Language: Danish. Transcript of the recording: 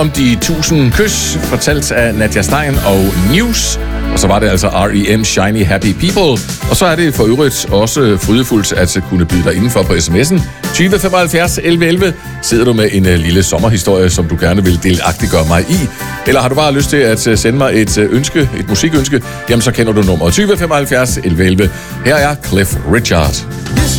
Om de 1000 kys, fortalt af Nadia Stein og News. Og så var det altså R.E.M. Shiny Happy People. Og så er det for øvrigt også frydefuldt at kunne byde dig indenfor på sms'en. 20 75 11 11. Sidder du med en lille sommerhistorie, som du gerne vil delagtiggøre mig i? Eller har du bare lyst til at sende mig et musikønske? Jamen så kender du nummeret 20 75 11 11. Her er Cliff Richard.